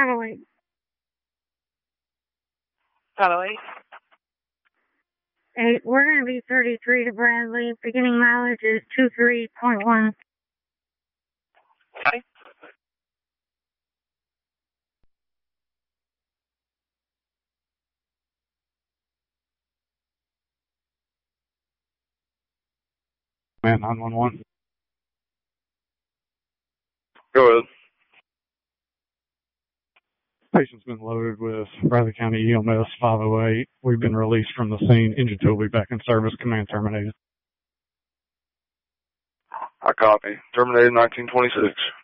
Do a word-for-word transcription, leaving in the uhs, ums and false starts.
five oh eight. five oh eight. Eight. We're going to be thirty-three to Bradley. Beginning mileage is two three point one. Okay. Man, nine one one. Go ahead. Patient's been loaded with Bradley County E M S five oh eight. We've been released from the scene. Engine two will be back in service. Command terminated. I copy. Terminated nineteen twenty-six.